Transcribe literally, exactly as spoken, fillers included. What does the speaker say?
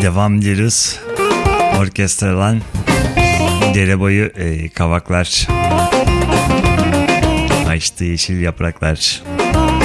Devam diyoruz. Orkestradan dere boyu e, kavaklar, açtı yeşil yapraklar.